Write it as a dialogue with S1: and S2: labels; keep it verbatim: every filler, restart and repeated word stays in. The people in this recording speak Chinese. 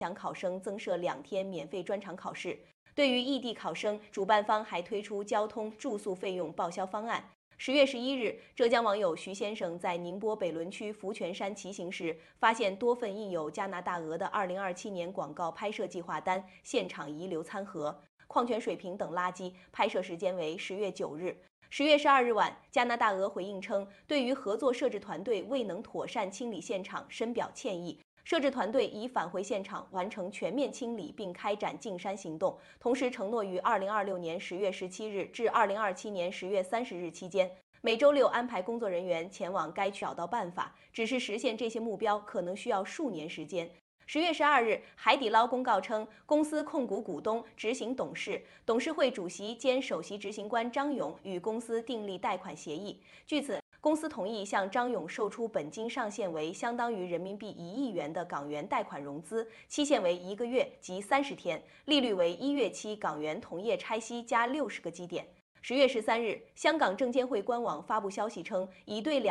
S1: 想考生增设两天免费专场考试。对于异地考生，主办方还推出交通、住宿费用报销方案。十月十一日，浙江网友徐先生在宁波北仑区福泉山骑行时，发现多份印有加拿大鹅的二零二七年广告拍摄计划单现场遗留餐盒、矿泉水瓶等垃圾，拍摄时间为十月九日。十月十二日晚，加拿大鹅回应称，对于合作摄制团队未能妥善清理现场深表歉意。摄制团队已返回现场，完成全面清理，并开展净山行动。同时承诺于二零二六年十月十七日至二零二七年十月三十日期间，每周六安排工作人员前往该区找到办法。只是实现这些目标可能需要数年时间。十月十二日，海底捞公告称，公司控股股东、执行董事、董事会主席兼首席执行官张勇与公司订立贷款协议。据此，公司同意向张勇售出本金上限为相当于人民币一亿元的港元贷款融资，期限为一个月及三十天，利率为一月期港元同业拆息加六十个基点。十月十三日，香港证监会官网发布消息称，已对两